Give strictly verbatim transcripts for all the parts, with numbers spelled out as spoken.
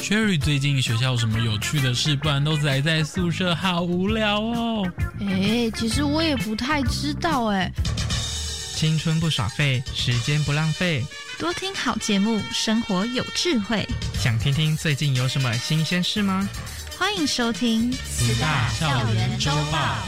Sherry 最近学校有什么有趣的事？不然都宅在宿舍好无聊哦。 哎，其实我也不太知道哎。 青春不耍废，时间不浪费， 多听好节目，生活有智慧。 想听听最近有什么新鲜事吗？ 欢迎收听慈大校园周报。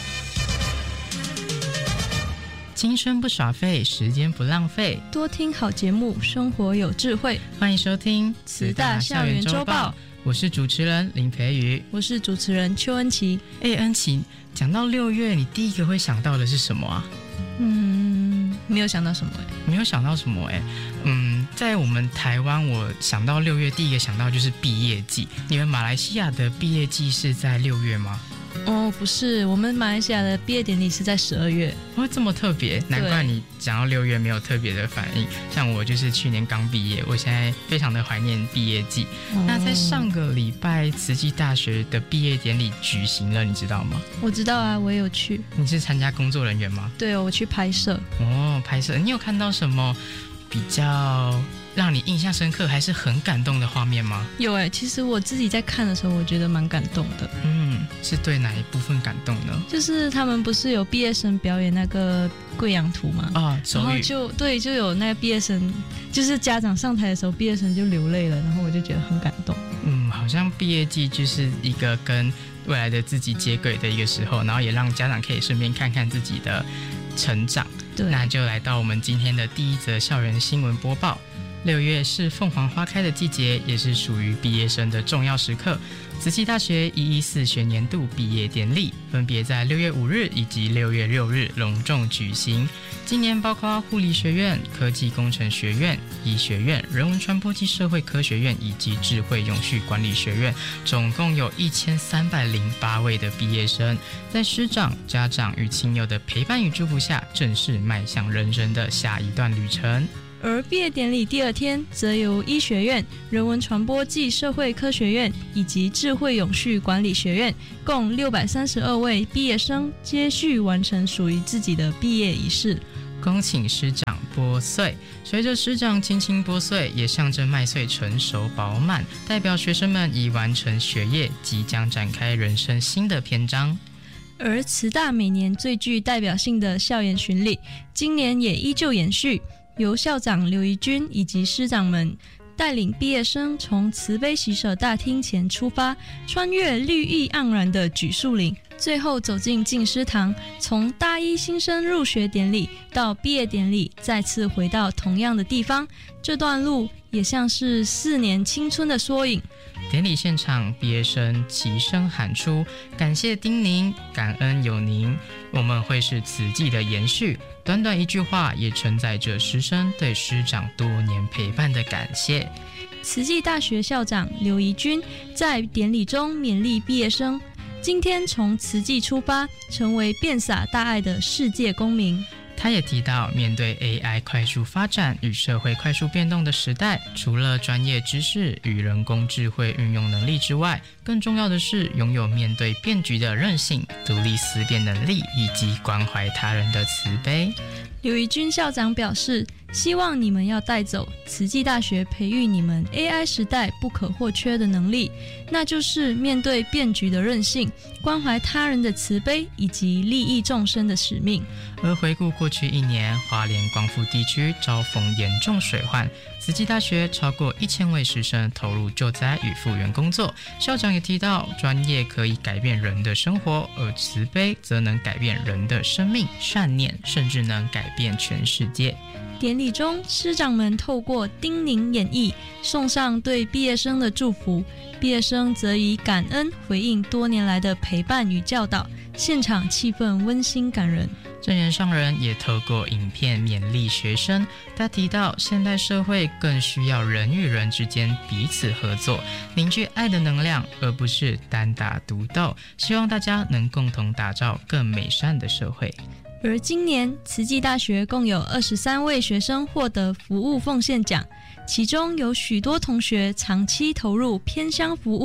青春不耍废，时间不浪费， 多听好节目，生活有智慧。 欢迎收听慈大校园周报。 我是主持人林培瑜， 我是主持人邱恩琪。 哎，恩琪，讲到六月，你第一个会想到的是什么啊？ 嗯，没有想到什么哎， 没有想到什么哎。嗯，在我们台湾，我想到六月，第一个想到就是毕业季。你们马来西亚的毕业季是在六月吗？ 哦，不是，我们马来西亚的毕业典礼是在十二月。 哦，这么特别，难怪你讲到六月没有特别的反应。像我就是去年刚毕业，我现在非常的怀念毕业季。哦、那在上个礼拜，慈济大学的毕业典礼举行了，你知道吗？ 我知道啊，我也有去。 你是参加工作人员吗？ 对哦，我去拍摄。 哦，拍摄，你有看到什么比较让你印象深刻还是很感动的画面吗？ 有哎，其实我自己在看的时候，我觉得蛮感动的。 嗯，是对哪一部分感动呢？ 就是他们不是有毕业生表演那个贵阳图吗？ 啊、哦，手语。 然后就对，就有那个毕业生，就是家长上台的时候，毕业生就流泪了，然后我就觉得很感动。 嗯，好像毕业季就是一个跟未来的自己接轨的一个时候，然后也让家长可以顺便看看自己的成长。 对， 那就来到我们今天的第一则校园新闻播报。六月是凤凰花开的季节，也是属于毕业生的重要时刻。慈济大学一一四学年度毕业典礼分别在六月五日以及六月六日隆重举行。今年包括护理学院、科技工程学院、医学院、人文传播及社会科学院以及智慧永续管理学院，总共有一千三百零八位的毕业生，在师长、家长与亲友的陪伴与祝福下，正式迈向人生的下一段旅程。 而毕业典礼第二天，则由医学院、人文传播暨社会科学院以及智慧永续管理学院共六百三十二位毕业生接续完成属于自己的毕业仪式。 恭请师长拨穗，随着师长轻轻拨穗，也象征麦穗成熟饱满，代表学生们已完成学业，即将展开人生新的篇章。 而慈大每年最具代表性的校园巡礼，今年也依旧延续。由校长刘怡君以及师长们带领毕业生从慈悲喜舍大厅前出发，穿越绿意盎然的榉树林，最后走进静思堂，从大一新生入学典礼到毕业典礼，再次回到同样的地方。这段路也像是四年青春的缩影。 典礼现场，毕业生齐声喊出：“感谢叮咛，感恩有您，我们会是慈济的延续。”短短一句话，也承载着师生对师长多年陪伴的感谢。 慈济大学校长刘怡君在典礼中勉励毕业生：今天从慈济出发，成为遍洒大爱的世界公民。 他也提到，面对 A I 快速发展与社会快速变动的时代，除了专业知识与人工智慧运用能力之外，更重要的是拥有面对变局的韧性、独立思辨能力以及关怀他人的慈悲。 刘怡君校长表示，希望你们要带走慈济大学培育你们 A I 时代不可或缺的能力，那就是面对变局的韧性、关怀他人的慈悲以及利益众生的使命。 而回顾过去一年，花莲光复地区遭逢严重水患，慈济大学超过一千位师生投入救灾与复原工作。校长也提到，专业可以改变人的生活，而慈悲则能改变人的生命、善念，甚至能改变全世界。 典礼中，师长们透过叮咛演绎，送上对毕业生的祝福，毕业生则以感恩回应多年来的陪伴与教导，现场气氛温馨感人。 证言上人也透过影片勉励学生，他提到现代社会更需要人与人之间彼此合作，凝聚爱的能量，而不是单打独斗，希望大家能共同打造更美善的社会。 而今年慈济大学共有二十三位学生获得服务奉献奖，其中有许多同学长期投入偏乡服务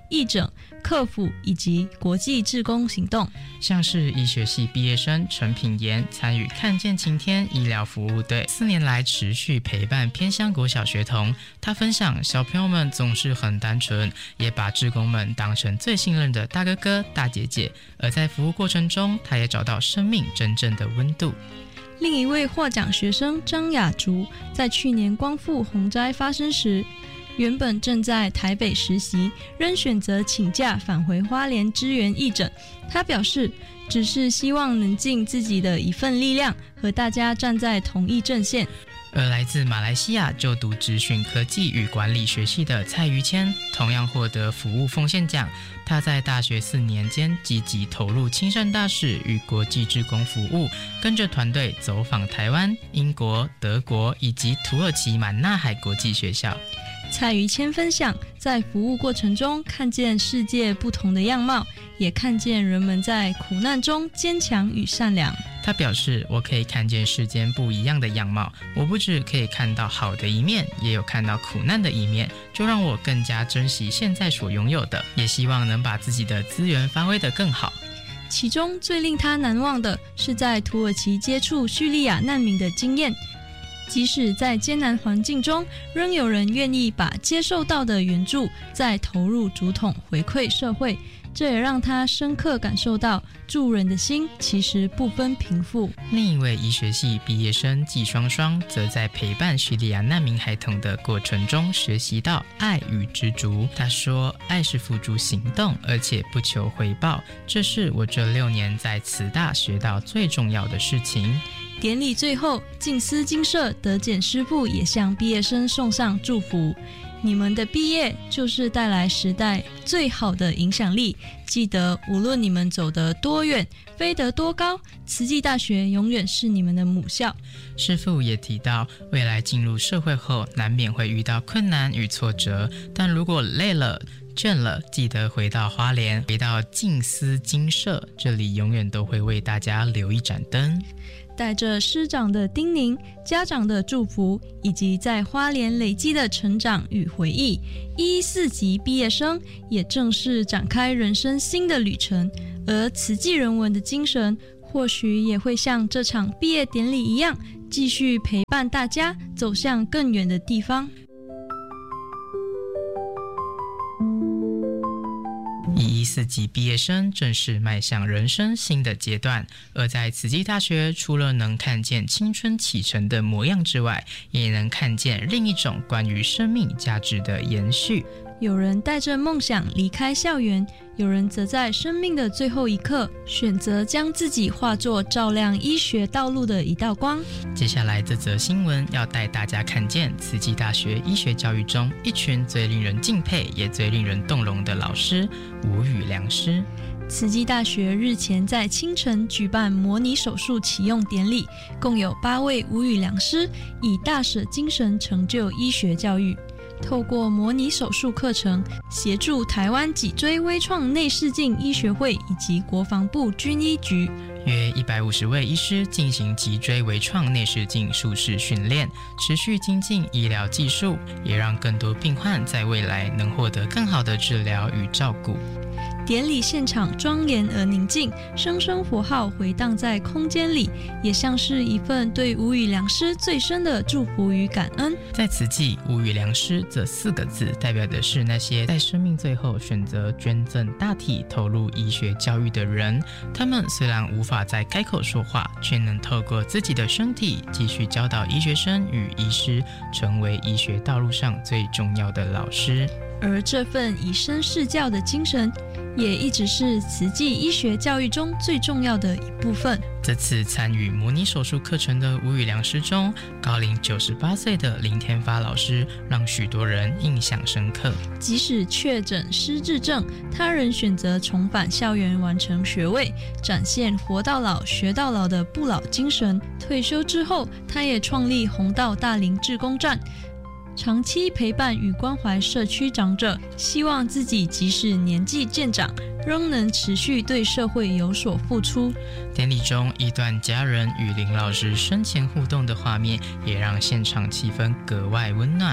义诊、客服以及国际志工行动。 像是医学系毕业生陈品妍参与看见晴天医疗服务队，四年来持续陪伴偏乡国小学童。他分享，小朋友们总是很单纯，也把志工们当成最信任的大哥哥大姐姐，而在服务过程中，他也找到生命真正的温度。 另一位获奖学生张雅竹，在去年光复洪灾发生时，原本正在台北实习，仍选择请假返回花莲支援义诊。他表示，只是希望能尽自己的一份力量，和大家站在同一阵线。 而来自马来西亚就读资讯科技与管理学系的蔡于谦，同样获得服务奉献奖。他在大学四年间积极投入亲善大使与国际志工服务，跟着团队走访台湾、英国、德国以及土耳其满纳海国际学校。 蔡于谦分享，在服务过程中看见世界不同的样貌，也看见人们在苦难中坚强与善良。 他表示，我可以看见世间不一样的样貌，我不只可以看到好的一面，也有看到苦难的一面，就让我更加珍惜现在所拥有的，也希望能把自己的资源发挥得更好。 其中最令他难忘的是在土耳其接触叙利亚难民的经验，即使在艰难环境中，仍有人愿意把接受到的援助再投入竹筒回馈社会，这也让他深刻感受到助人的心其实不分贫富。 另一位医学系毕业生季双双则在陪伴叙利亚难民孩童的过程中学习到爱与知足。他说，爱是付诸行动，而且不求回报，这是我这六年在慈大学到最重要的事情。 典礼最后，静思精舍德简师父也向毕业生送上祝福，你们的毕业就是带来时代最好的影响力，记得无论你们走得多远，飞得多高，慈济大学永远是你们的母校。 师父也提到，未来进入社会后难免会遇到困难与挫折，但如果累了倦了，记得回到花莲，回到静思精舍，这里永远都会为大家留一盏灯。 带着师长的叮咛、家长的祝福，以及在花莲累积的成长与回忆，一一四级毕业生也正式展开人生新的旅程。而慈济人文的精神，或许也会像这场毕业典礼一样，继续陪伴大家走向更远的地方。 一一四级毕业生正式迈向人生新的阶段，而在慈济大学，除了能看见青春启程的模样之外，也能看见另一种关于生命价值的延续。 有人带着梦想离开校园，有人则在生命的最后一刻选择将自己化作照亮医学道路的一道光。 接下来这则新闻要带大家看见慈济大学医学教育中一群最令人敬佩也最令人动容的老师——吴语良师。 慈济大学日前在清晨举办模拟手术启用典礼，共有八位吴语良师以大舍精神成就医学教育。透过模拟手术课程，协助台湾脊椎微创内视镜医学会以及国防部军医局约一百五十位医师进行脊椎微创内视镜术式训练，持续精进医疗技术，也让更多病患在未来能获得更好的治疗与照顾。 典礼现场庄严而宁静，声声佛号回荡在空间里，也像是一份对吴语良师最深的祝福与感恩。 在慈济，吴语良师这四个字代表的是那些在生命最后选择捐赠大体投入医学教育的人。他们虽然无法在开口说话，却能透过自己的身体继续教导医学生与医师，成为医学道路上最重要的老师。 而这份以身试教的精神，也一直是慈济医学教育中最重要的一部分。 这次参与模拟手术课程的吴语良师中，高龄九十八岁的林天发老师让许多人印象深刻。 即使确诊失智症，他仍选择重返校园完成学位，展现活到老学到老的不老精神。退休之后，他也创立弘道大林志工站，长期陪伴与关怀社区长者，希望自己即使年纪渐长，仍能持续对社会有所付出。 典礼中一段家人与林老师生前互动的画面，也让现场气氛格外温暖。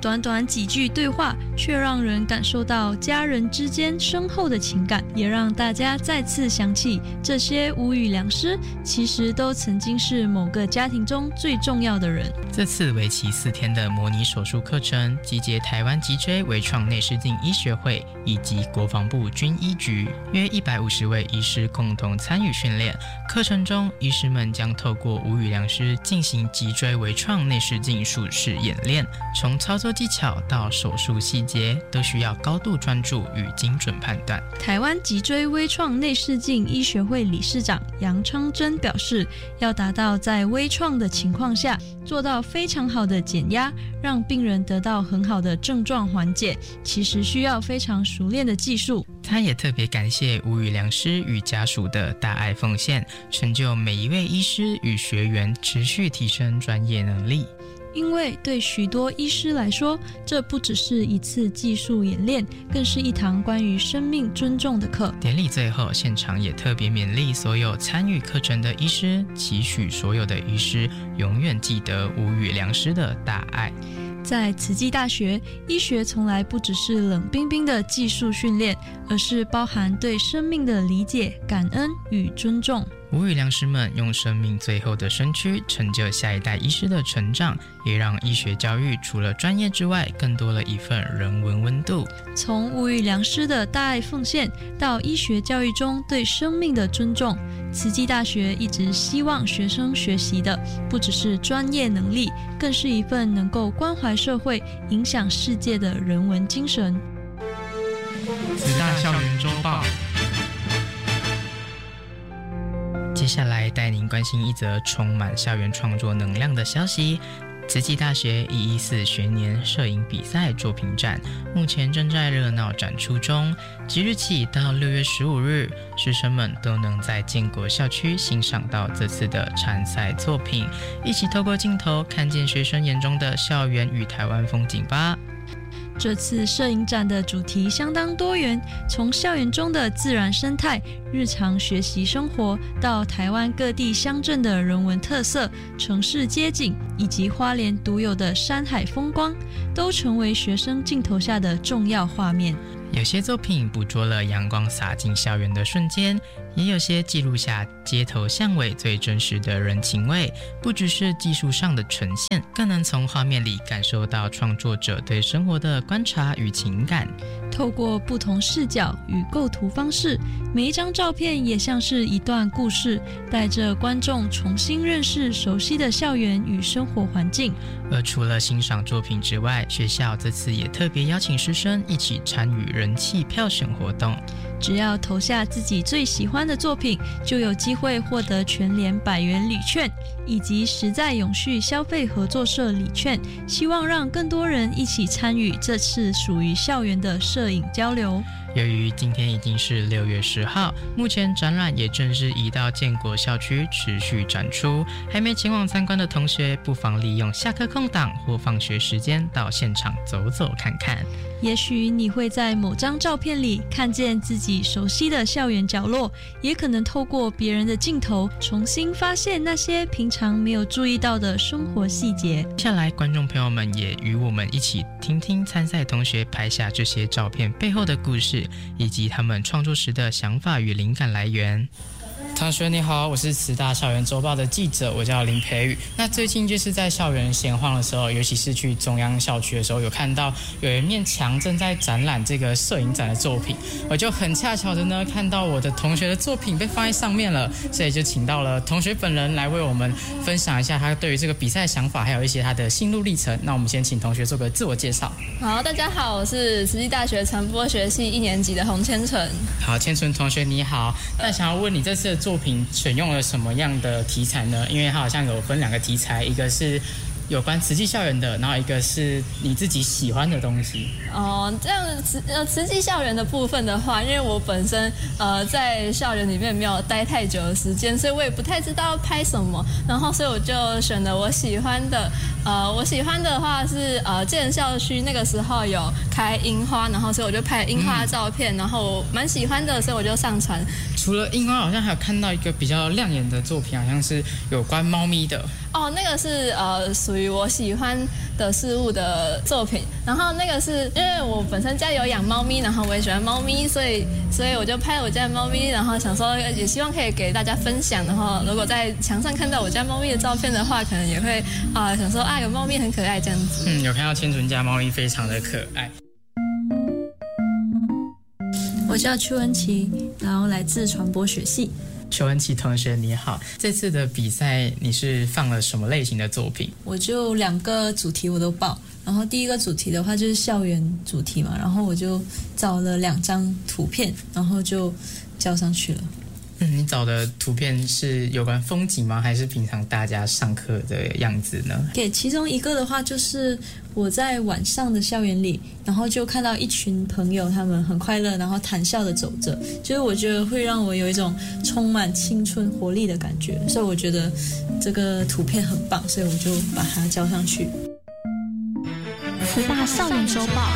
短短几句对话，却让人感受到家人之间深厚的情感，也让大家再次想起这些无语良师其实都曾经是某个家庭中最重要的人。 这次为期四天的模拟手术课程，集结台湾脊椎微创内视镜医学会以及国防部军医局约一百五十位医师共同参与训练。课程中，医师们将透过无语良师进行脊椎微创内视镜术式演练，从操作技巧到手术细节，都需要高度专注与精准判断。 台湾脊椎微创内视镜医学会理事长杨昌珍表示，要达到在微创的情况下做到非常好的减压，让病人得到很好的症状缓解，其实需要非常熟练的技术。 他也特别感谢无语良师与家属的大爱奉献，成就每一位医师与学员持续提升专业能力。 因为对许多医师来说，这不只是一次技术演练，更是一堂关于生命尊重的课。 典礼最后，现场也特别勉励所有参与课程的医师，期许所有的医师永远记得无语良师的大爱。 在慈济大学，医学从来不只是冷冰冰的技术训练，而是包含对生命的理解、感恩与尊重。 无语良师们用生命最后的身躯成就下一代医师的成长，也让医学教育除了专业之外，更多了一份人文温度。 从无语良师的大爱奉献到医学教育中对生命的尊重，慈济大学一直希望学生学习的不只是专业能力，更是一份能够关怀社会、影响世界的人文精神。 慈大校园周报。 接下来带您关心一则充满校园创作能量的消息。慈济大学一一四学年摄影比赛作品展目前正在热闹展出中，即日起到六月十五日，师生们都能在建国校区欣赏到这次的参赛作品，一起透过镜头看见学生眼中的校园与台湾风景吧。 这次摄影展的主题相当多元，从校园中的自然生态、日常学习生活，到台湾各地乡镇的人文特色、城市街景，以及花莲独有的山海风光，都成为学生镜头下的重要画面。 有些作品捕捉了阳光洒进校园的瞬间，也有些记录下街头巷尾最真实的人情味。不只是技术上的呈现，更能从画面里感受到创作者对生活的观察与情感。 透过不同视角与构图方式，每一张照片也像是一段故事，带着观众重新认识熟悉的校园与生活环境。 而除了欣赏作品之外，学校这次也特别邀请师生一起参与人气票选活动。 只要投下自己最喜欢的作品，就有机会获得全联百元礼券以及实在永续消费合作社礼券，希望让更多人一起参与这次属于校园的摄影交流。 由于今天已经是六月十号，目前展览也正式移到建国校区持续展出，还没前往参观的同学，不妨利用下课空档或放学时间到现场走走看看。 也许你会在某张照片里看见自己熟悉的校园角落，也可能透过别人的镜头重新发现那些平常没有注意到的生活细节。 接下来观众朋友们也与我们一起听听参赛同学拍下这些照片背后的故事，以及他们创作时的想法与灵感来源。 同学你好，我是慈大校园周报的记者，我叫林培宇。那最近就是在校园闲晃的时候，尤其是去中央校区的时候，有看到有一面墙正在展览这个摄影展的作品，我就很恰巧的呢看到我的同学的作品被放在上面了，所以就请到了同学本人来为我们分享一下他对于这个比赛的想法，还有一些他的心路历程。那我们先请同学做个自我介绍。 好，大家好，我是慈济大学传播学系一年级的洪千纯。 好，千纯同学你好，那想要问你这次的作品选用了什么样的题材呢？因为它好像有分两个题材，一个是有关慈济校园的，然后一个是你自己喜欢的东西。 哦，这样慈呃慈济校园的部分的话，因为我本身呃在校园里面没有待太久的时间，所以我也不太知道拍什么，然后所以我就选了我喜欢的呃，我喜欢的话是呃，建校区那个时候有开樱花，然后所以我就拍樱花照片，嗯、然后我蛮喜欢的，所以我就上传。 除了樱花，好像还有看到一个比较亮眼的作品，好像是有关猫咪的。 哦，那个是呃属于我喜欢的事物的作品，然后那个是因为我本身家里有养猫咪，然后我也喜欢猫咪，所以所以我就拍我家的猫咪，然后想说也希望可以给大家分享，然后如果在墙上看到我家猫咪的照片的话，可能也会啊、呃、想说啊有猫咪很可爱这样子。 嗯，有看到千纯家猫咪非常的可爱。 我叫邱恩琪，然后来自传播学系。 邱恩琪同学你好，这次的比赛你是放了什么类型的作品？ 我就两个主题我都报，然后第一个主题的话就是校园主题嘛，然后我就找了两张图片，然后就交上去了。 嗯，你找的图片是有关风景吗？还是平常大家上课的样子呢？ 对，其中一个的话就是我在晚上的校园里，然后就看到一群朋友，他们很快乐，然后谈笑的走着，就是我觉得会让我有一种充满青春活力的感觉，所以我觉得这个图片很棒，所以我就把它交上去。 慈大校园周报。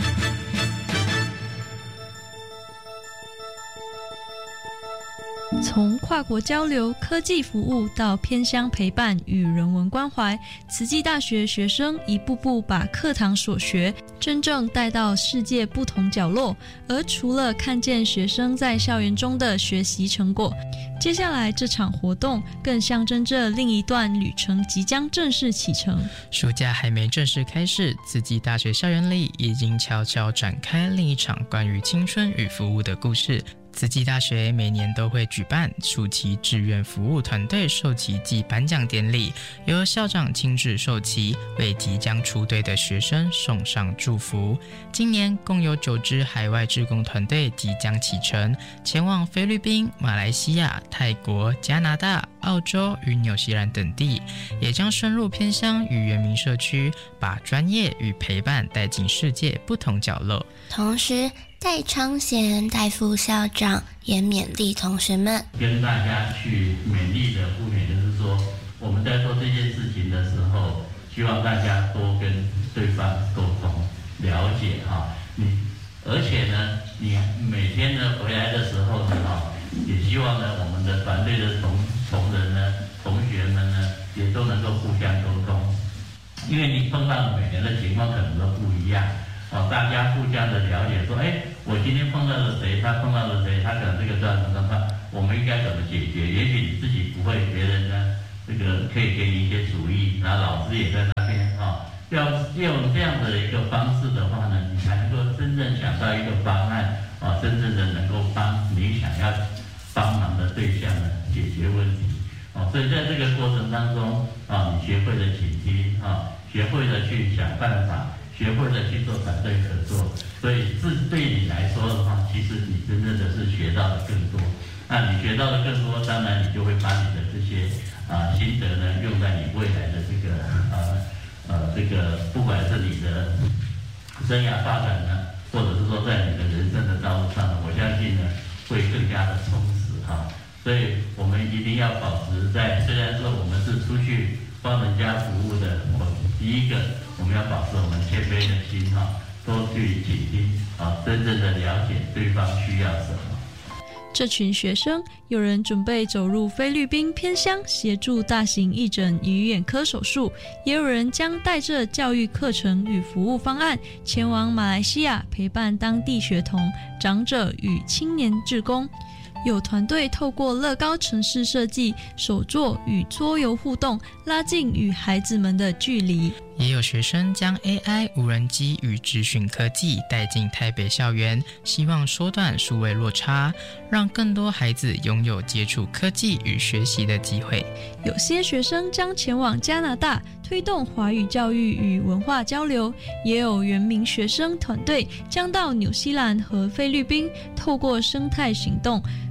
从跨国交流、科技服务到偏乡陪伴与人文关怀，慈济大学学生一步步把课堂所学真正带到世界不同角落。而除了看见学生在校园中的学习成果，接下来这场活动更象征着另一段旅程即将正式启程。 暑假还没正式开始，慈济大学校园里已经悄悄展开另一场关于青春与服务的故事。慈济大学每年都会举办暑期志愿服务团队授旗暨颁奖典礼，由校长亲自授旗，为即将出队的学生送上祝福。今年共有九支海外志工团队即将启程，前往菲律宾、马来西亚、泰国、加拿大、澳洲与纽西兰等地，也将深入偏乡与原民社区，把专业与陪伴带进世界不同角落。 同时戴昌贤戴副校长也勉励同学们， 跟大家去勉励的不勉，就是说我们在做这件事情的时候，希望大家多跟对方沟通了解哈。你而且呢，你每天呢回来的时候呢哈，也希望呢我们的团队的同同仁呢、同学们呢，也都能够互相沟通，因为你碰到每年的情况可能都不一样。哦，大家互相的了解，说，哎，我今天碰到了谁，他碰到了谁，他可能这个状况状况，我们应该怎么解决？也许你自己不会，别人呢，这个可以给你一些主意，然后老师也在那边啊、哦，要用这样的一个方式的话呢，你才能够真正想到一个方案啊、哦，真正的能够帮你想要帮忙的对象呢解决问题。哦，所以在这个过程当中啊、哦，你学会了倾听啊、哦，学会了去想办法。学会了去做团队合作，所以这对你来说的话，其实你真正的是学到的更多。那你学到的更多，当然你就会把你的这些啊、呃、心得呢，用在你未来的这个呃呃这个，不管是你的生涯发展呢，或者是说在你的人生的道路上呢，我相信呢会更加的充实哈。所以我们一定要保持在，虽然说我们是出去帮人家服务的，我第一个。我们要保持我们谦卑的心哈，多去倾听啊，真正的了解对方需要什么。 这群学生，有人准备走入菲律宾偏乡协助大型义诊与眼科手术，也有人将带着教育课程与服务方案前往马来西亚陪伴当地学童、长者与青年志工。有团队透过乐高城市设计、手作与桌游互动，拉近与孩子们的距离。 也有学生将 A I、无人机与资讯科技带进台北校园，希望缩短数位落差，让更多孩子拥有接触科技与学习的机会。 有些学生将前往加拿大，推动华语教育与文化交流，也有原民学生团队将到纽西兰和菲律宾，透过生态行动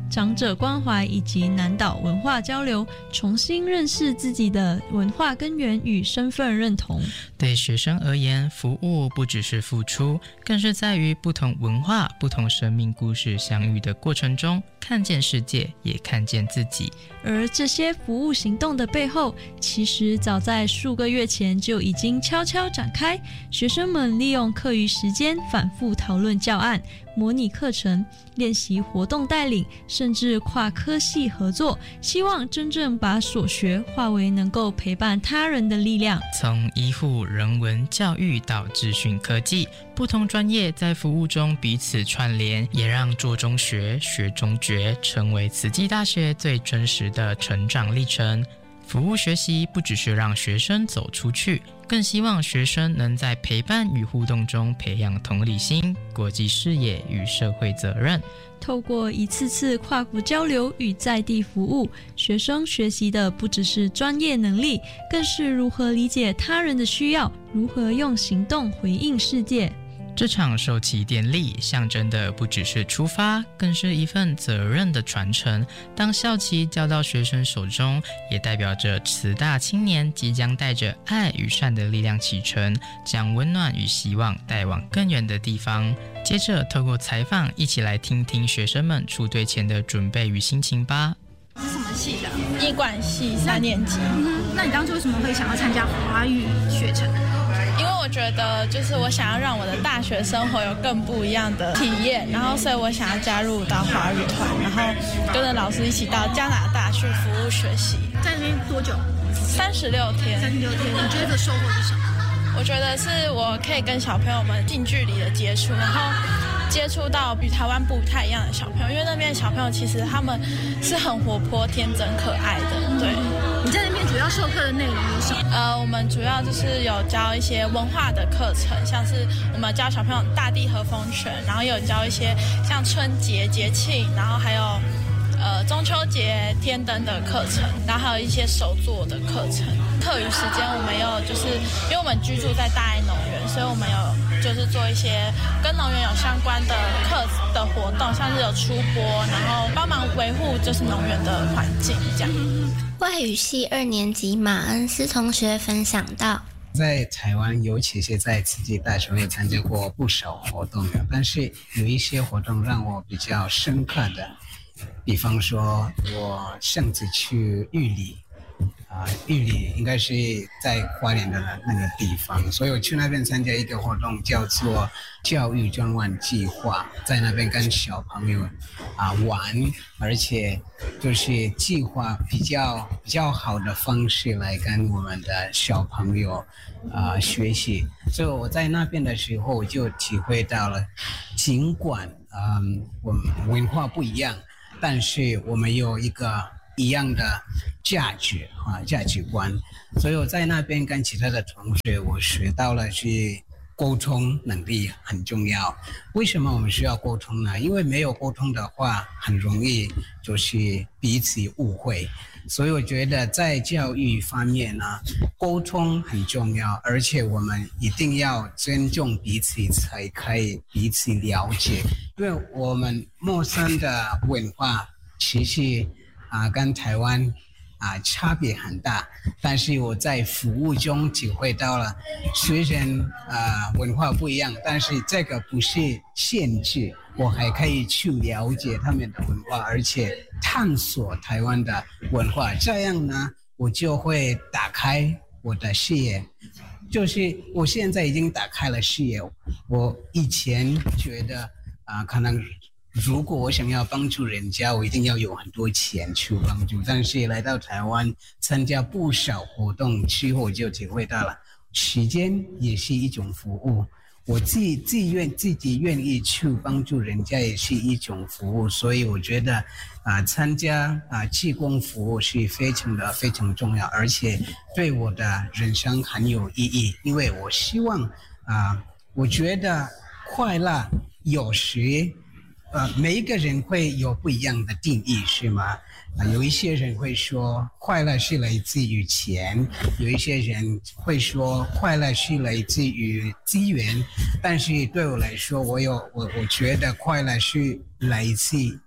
长者关怀以及南岛文化交流，重新认识自己的文化根源与身份认同。 对学生而言，服务不只是付出，更是在于不同文化、不同生命故事相遇的过程中，看见世界，也看见自己。 而这些服务行动的背后，其实早在数个月前就已经悄悄展开。学生们利用课余时间反复讨论教案，模拟课程，练习活动带领，甚至跨科系合作，希望真正把所学化为能够陪伴他人的力量。 从医护、人文、教育到资讯科技，不同专业在服务中彼此串联，也让做中学、学中觉成为慈济大学最真实的成长历程。服务学习不只是让学生走出去，更希望学生能在陪伴与互动中培养同理心、国际视野与社会责任。 透过一次次跨国交流与在地服务，学生学习的不只是专业能力，更是如何理解他人的需要，如何用行动回应世界。 这场授旗典礼象征的不只是出发，更是一份责任的传承。当校旗交到学生手中，也代表着慈大青年即将带着爱与善的力量启程，将温暖与希望带往更远的地方。接着透过采访，一起来听听学生们出队前的准备与心情吧。 是什么系的？ 医管系三年级。 嗯，那你当初为什么会想要参加华语学程？ 因为我觉得就是我想要让我的大学生活有更不一样的体验，然后所以我想要加入到华语团，然后跟着老师一起到加拿大去服务学习。 在那边多久？ 三十六天。 三十六天，你觉得这收获是什么？ 我觉得是我可以跟小朋友们近距离的接触，然后接触到比台湾不太一样的小朋友，因为那边的小朋友其实他们是很活泼、天真、可爱的。对， 你在那边主要授课的内容有什么？ 呃，我们主要就是有教一些文化的课程，像是我们教小朋友大地和风泉，然后也有教一些像春节节庆，然后还有呃中秋节天灯的课程，然后还有一些手作的课程。课余时间我们有就是因为我们居住在大爱农园，所以我们有就是做一些跟农园有相关的课的活动，像是有出播，然后帮忙维护就是农园的环境这样。 外语系二年级马恩斯同学分享到， 在台湾，尤其是在慈济大学，也参加过不少活动，但是有一些活动让我比较深刻的，比方说我上次去玉里啊、呃，玉里应该是在花莲的那个地方，所以我去那边参加一个活动，叫做教育专案计划，在那边跟小朋友啊、呃、玩，而且就是计划比较比较好的方式来跟我们的小朋友啊、呃、学习。所以我在那边的时候，我就体会到了，尽管嗯我们文化不一样，但是我们有一个一样的价值啊，价值观。所以我在那边跟其他的同学，我学到了去沟通能力很重要。为什么我们需要沟通呢？因为没有沟通的话，很容易就是彼此误会。所以我觉得在教育方面呢，沟通很重要，而且我们一定要尊重彼此，才可以彼此了解。因为我们陌生的文化其实啊、呃、跟台湾啊、呃、差别很大，但是我在服务中体会到了，虽然啊、呃、文化不一样，但是这个不是限制，我还可以去了解他们的文化，而且探索台湾的文化，这样呢我就会打开我的视野。就是我现在已经打开了视野，我以前觉得啊、呃、可能如果我想要帮助人家，我一定要有很多钱去帮助，但是来到台湾参加不少活动之后，我就体会到了时间也是一种服务，我自己自愿自己愿意去帮助人家也是一种服务。所以我觉得啊、呃，参加啊志工服务是非常的非常重要，而且对我的人生很有意义。因为我希望啊、呃，我觉得快乐有时呃，每一个人会有不一样的定义，是吗？啊、呃，有一些人会说快乐是来自于钱，有一些人会说快乐是来自于资源，但是对我来说，我有我我觉得快乐是来自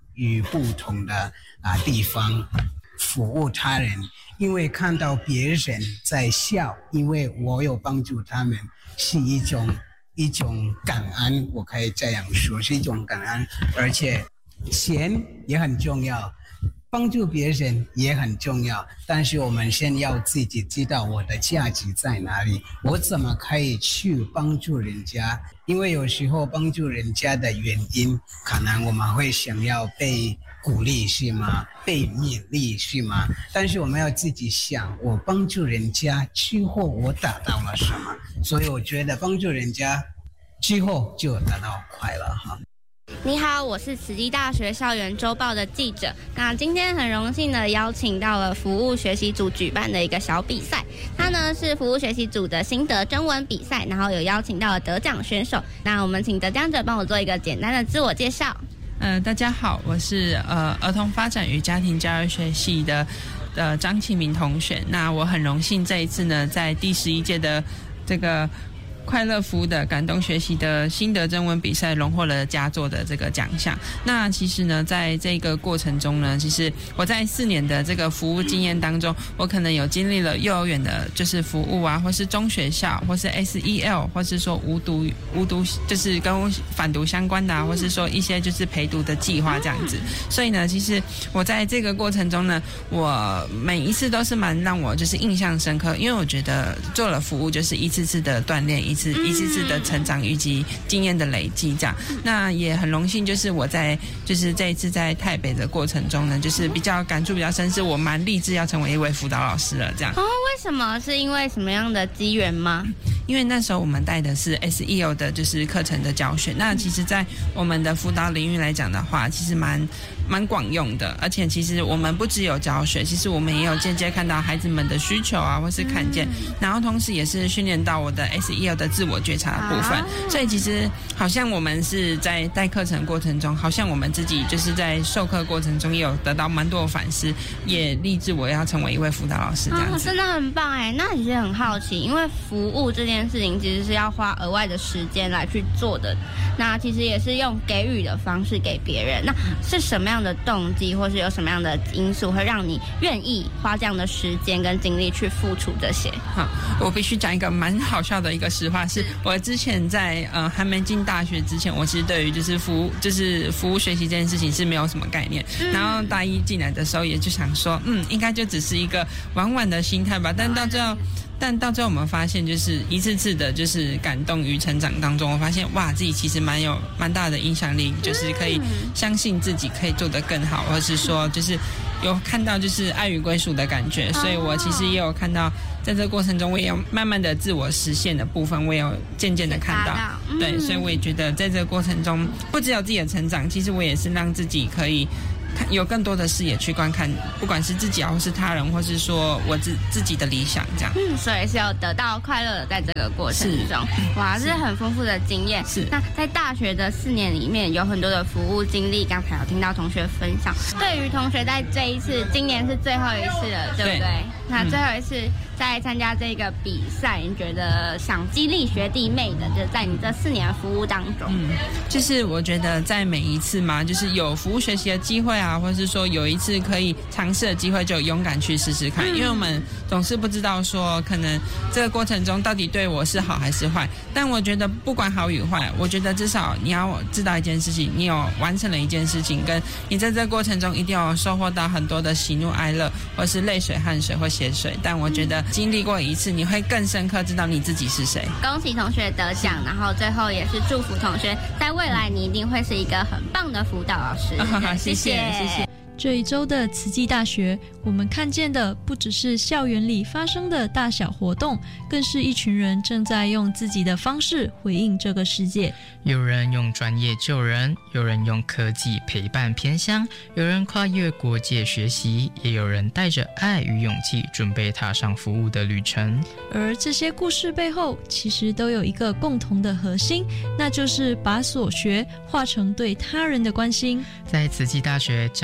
与不同的啊地方服务他人，因为看到别人在笑，因为我有帮助他们，是一种一种感恩，我可以这样说，是一种感恩。而且钱也很重要，帮助别人也很重要，但是我们先要自己知道我的价值在哪里，我怎么可以去帮助人家。因为有时候帮助人家的原因，可能我们会想要被鼓励是吗？被勉励是吗？但是我们要自己想，我帮助人家之后我得到了什么？所以我觉得帮助人家之后就得到快乐哈。 你好，我是慈济大学校园周报的记者。那今天很荣幸的邀请到了服务学习组举办的一个小比赛，它呢是服务学习组的心得征文比赛，然后有邀请到了得奖选手。那我们请得奖者帮我做一个简单的自我介绍。 呃，大家好，我是呃儿童发展与家庭教育学系的呃张启明同学。那我很荣幸这一次呢，在第十一届的这个快乐服务的感动学习的心得征文比赛荣获了佳作的这个奖项。那其实呢，在这个过程中呢，其实我在四年的这个服务经验当中，我可能有经历了幼儿园的就是服务啊，或是中学校，或是 S E L， 或是说无毒无毒就是跟反毒相关的啊，或是说一些就是陪读的计划这样子。所以呢，其实我在这个过程中呢，我每一次都是蛮让我就是印象深刻，因为我觉得做了服务就是一次次的锻炼，一次一次次的成长以及经验的累积这样。那也很荣幸，就是我在就是这一次在台北的过程中呢，就是比较感触比较深，是我蛮立志要成为一位辅导老师了这样。 哦，为什么？是因为什么样的机缘吗？ 因为那时候我们带的是 S E L 的就是课程的教学，那其实在我们的辅导领域来讲的话，其实蛮蛮广用的，而且其实我们不只有教学，其实我们也有间接看到孩子们的需求啊，或是看见，然后同时也是训练到我的 S E L 的自我觉察的部分。所以其实好像我们是在带课程过程中，好像我们自己就是在授课过程中也有得到蛮多的反思，也立志我要成为一位辅导老师这样子。 哦，真的很棒哎！那其实很好奇，因为服务这件事情其实是要花额外的时间来去做的，那其实也是用给予的方式给别人。那是什么样的动机，或是有什么样的因素会让你愿意花这样的时间跟精力去付出这些？ 好，我必须讲一个蛮好笑的一个实话，是我之前在呃还没进大学之前，我其实对于就是服务就是服务学习这件事情是没有什么概念。嗯、然后大一进来的时候，也就想说，嗯，应该就只是一个玩玩的心态吧。但到最后。但到最后我们发现，就是一次次的就是感动与成长当中，我发现哇，自己其实蛮有蛮大的影响力，就是可以相信自己可以做得更好，或是说就是有看到就是爱与归属的感觉。所以我其实也有看到，在这个过程中，我也有慢慢的自我实现的部分，我也有渐渐的看到。对，所以我也觉得在这个过程中，不只有自己的成长，其实我也是让自己可以有更多的视野去观看，不管是自己啊，或是他人，或是说我自自己的理想这样。 嗯，所以是有得到快乐的在这个过程中，哇，这是很丰富的经验。 是。 那在大学的四年里面，有很多的服务经历，刚才有听到同学分享。对于同学在这一次，今年是最后一次了，对不对？对。那最后一次在参加这个比赛，你觉得想激励学弟妹的，就在你这四年服务当中？ 嗯，就是我觉得在每一次嘛，就是有服务学习的机会啊，或是说有一次可以尝试的机会，就勇敢去试试看。嗯、因为我们总是不知道说，可能这个过程中到底对我是好还是坏。但我觉得不管好与坏，我觉得至少你要知道一件事情，你有完成了一件事情，跟你在这个过程中一定有收获到很多的喜怒哀乐，或是泪水、汗水或血水。但我觉得经历过一次，你会更深刻知道你自己是谁。 恭喜同学得奖，然后最后也是祝福同学，在未来你一定会是一个很棒的辅导老师。 哦、谢谢，谢谢。 这一周的慈济大学，我们看见的不只是校园里发生的大小活动，更是一群人正在用自己的方式回应这个世界。 有人用专业救人，有人用科技陪伴偏乡，有人跨越国界学习，也有人带着爱与勇气准备踏上服务的旅程。 而这些故事背后，其实都有一个共同的核心，那就是把所学化成对他人的关心。 在慈济大学教育筹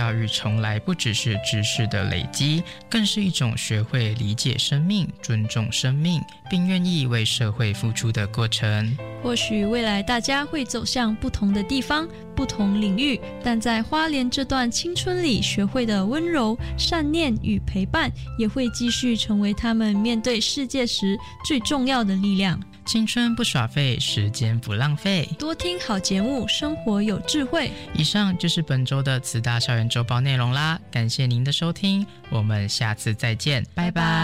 从来不只是知识的累积，更是一种学会理解生命、尊重生命，并愿意为社会付出的过程。 或许未来大家会走向不同的地方、不同领域，但在花莲这段青春里学会的温柔、善念与陪伴，也会继续成为他们面对世界时最重要的力量。 青春不耍废，时间不浪费， 多听好节目，生活有智慧。 以上就是本周的慈大校园周报内容啦，感谢您的收听，我们下次再见，拜拜。